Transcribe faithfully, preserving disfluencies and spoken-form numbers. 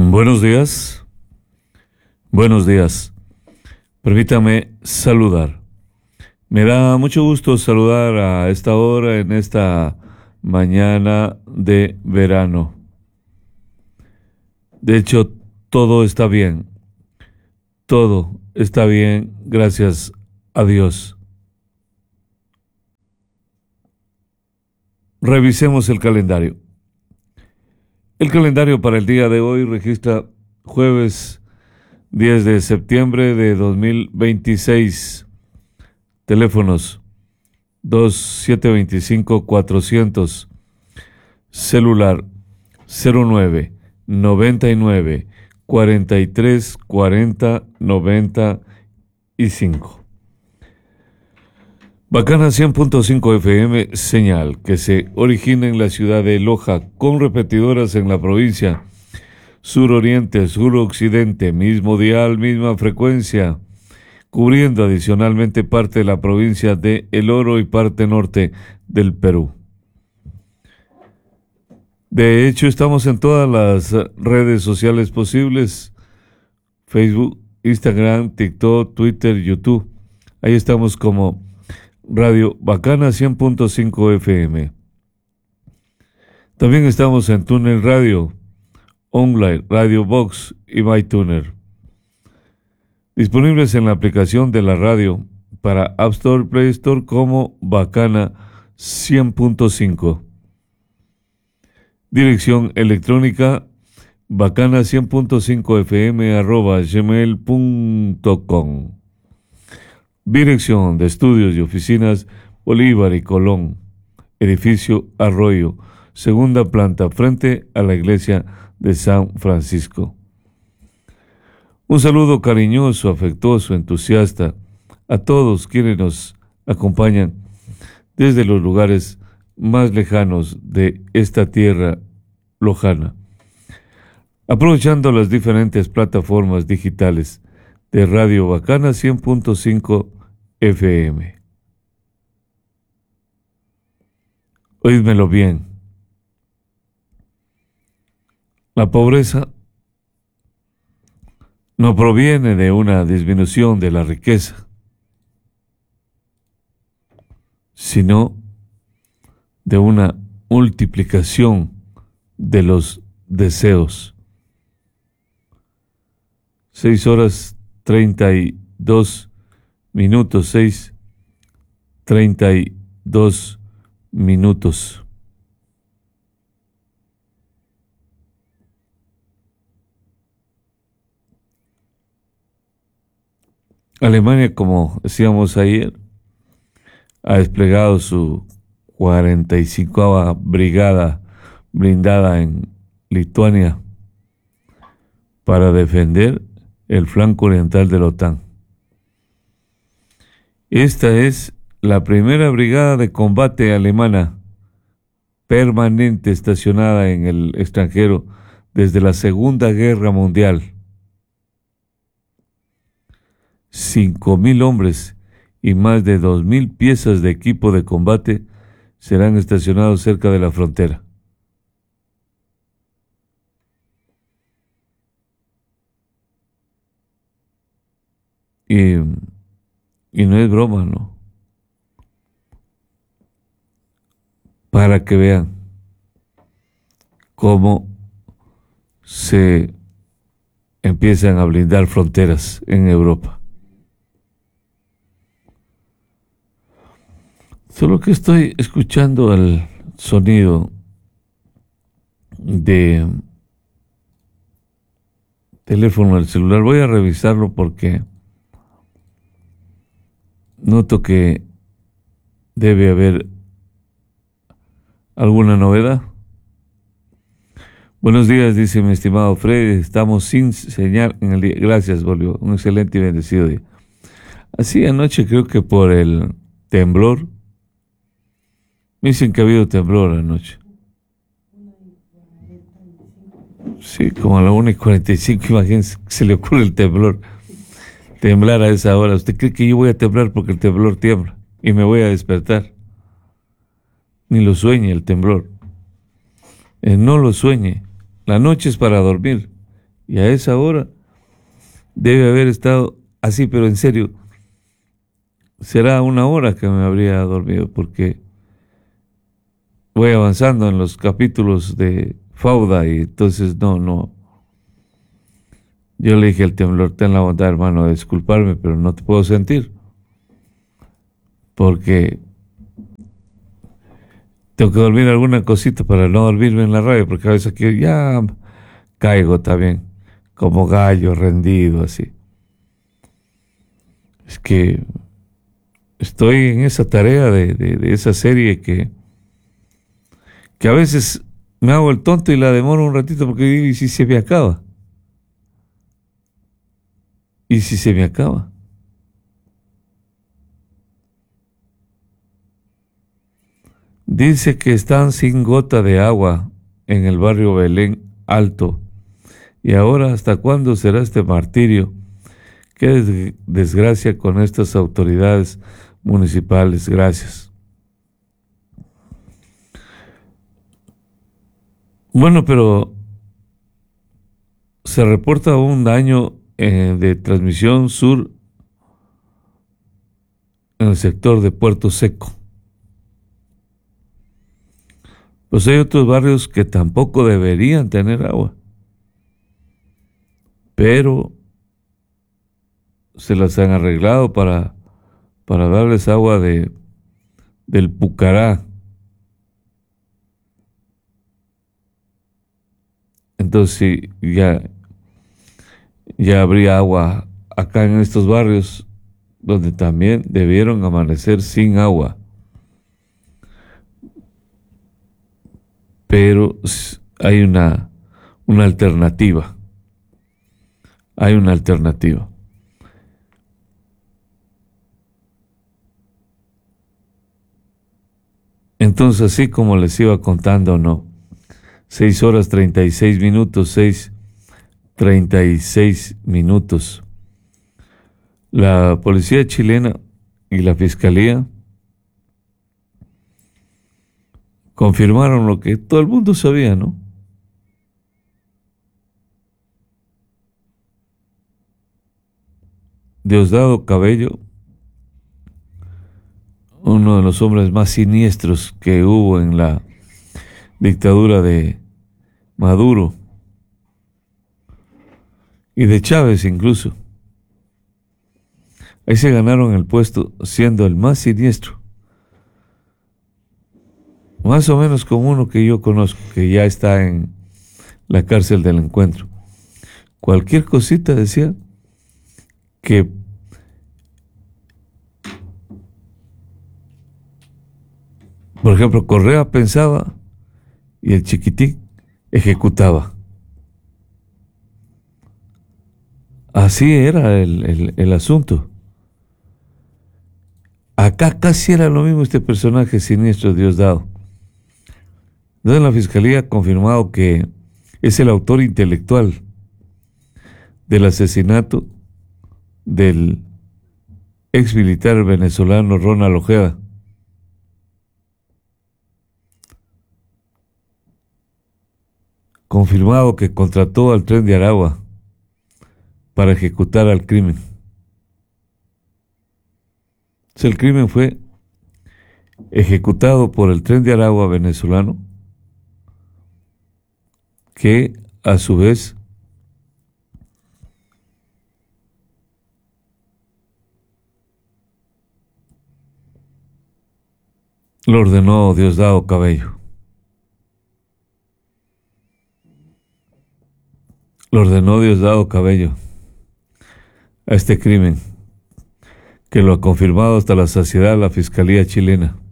Buenos días, buenos días. Permítame saludar. Me da mucho gusto saludar a esta hora, en esta mañana de verano. De hecho, todo está bien. Todo está bien, gracias a Dios. Revisemos el calendario. El calendario para el día de hoy registra jueves diez de septiembre de dos mil veintiséis. Teléfonos dos siete dos cinco cuatrocientos. Celular cero nueve noventa y nueve cuarenta y tres cuarenta noventa y cinco. Bacana cien punto cinco F M, señal que se origina en la ciudad de Loja, con repetidoras en la provincia suroriente, suroccidente, mismo dial, misma frecuencia, cubriendo adicionalmente parte de la provincia de El Oro y parte norte del Perú. De hecho, estamos en todas las redes sociales posibles: Facebook, Instagram, TikTok, Twitter, YouTube. Ahí estamos como Radio Bacana cien punto cinco F M. También estamos en Tuner Radio, Online, Radio Box y MyTuner. Disponibles en la aplicación de la radio para App Store, Play Store como Bacana cien punto cinco. Dirección electrónica bacana cien punto cinco F M arroba gmail punto com. Dirección de estudios y oficinas Bolívar y Colón, edificio Arroyo, segunda planta, frente a la iglesia de San Francisco. Un saludo cariñoso, afectuoso, entusiasta a todos quienes nos acompañan desde los lugares más lejanos de esta tierra lojana, aprovechando las diferentes plataformas digitales de Radio Bacana cien punto cinco F M. Oídmelo bien. La pobreza no proviene de una disminución de la riqueza, sino de una multiplicación de los deseos. Seis horas treinta y dos minutos, seis treinta y dos minutos. Alemania, como decíamos ayer, ha desplegado su cuarenta y cinco brigada blindada en Lituania para defender el flanco oriental de la OTAN. Esta es la primera brigada de combate alemana permanente estacionada en el extranjero desde la Segunda Guerra Mundial. Cinco mil hombres y más de dos mil piezas de equipo de combate serán estacionados cerca de la frontera. Y, y no es broma, ¿no? Para que vean cómo se empiezan a blindar fronteras en Europa. Solo que estoy escuchando el sonido de teléfono del celular. Voy a revisarlo porque noto que debe haber alguna novedad. Buenos días, dice mi estimado Fred. Estamos sin señal en el día. Gracias, Bolívar. Un excelente y bendecido día. Así anoche, creo que por el temblor. Me dicen que ha habido temblor anoche. Sí, como a la una y cuarenta y cinco, imagínense que se le ocurre el temblor. Temblar a esa hora. ¿Usted cree que yo voy a temblar porque el temblor tiembla y me voy a despertar? Ni lo sueñe el temblor. Eh, no lo sueñe. La noche es para dormir Y a esa hora debe haber estado así, pero en serio, será una hora que me habría dormido, porque voy avanzando en los capítulos de Fauda y entonces no, no. Yo le dije al temblor, ten la bondad, hermano, de disculparme, pero no te puedo sentir, porque tengo que dormir alguna cosita para no dormirme en la radio, porque a veces aquí ya caigo también, como gallo rendido, así. Es que estoy en esa tarea de, de, de esa serie que, que a veces me hago el tonto y la demoro un ratito porque digo, ¿y si se me acaba? ¿Y si se me acaba? Dice que están sin gota de agua en el barrio Belén Alto. Y ahora, ¿hasta cuándo será este martirio? Qué des- desgracia con estas autoridades municipales. Gracias. Bueno, pero se reporta un daño eh, de transmisión sur en el sector de Puerto Seco. Pues hay otros barrios que tampoco deberían tener agua, pero se las han arreglado para, para darles agua de, del Pucará. Entonces sí, ya, ya habría agua acá en estos barrios donde también debieron amanecer sin agua. Pero s- hay una, una alternativa. Hay una alternativa. Entonces, así como les iba contando, no. Seis horas treinta y seis minutos, seis treinta y seis minutos. La policía chilena y la fiscalía confirmaron lo que todo el mundo sabía, ¿no? Diosdado Cabello, uno de los hombres más siniestros que hubo en la dictadura de Maduro y de Chávez incluso. Ahí se ganaron el puesto siendo el más siniestro. Más o menos como uno que yo conozco, que ya está en la cárcel del encuentro. Cualquier cosita decía que, por ejemplo, Correa pensaba y el chiquitín ejecutaba. Así era el, el, el asunto. Acá casi era lo mismo este personaje siniestro Diosdado. Entonces la fiscalía ha confirmado que es el autor intelectual del asesinato del ex militar venezolano Ronald Ojeda. Confirmado que contrató al Tren de Aragua para ejecutar al crimen. El crimen fue ejecutado por el Tren de Aragua venezolano, que a su vez lo ordenó Diosdado Cabello. Lo ordenó Diosdado Cabello a este crimen, que lo ha confirmado hasta la saciedad la Fiscalía chilena.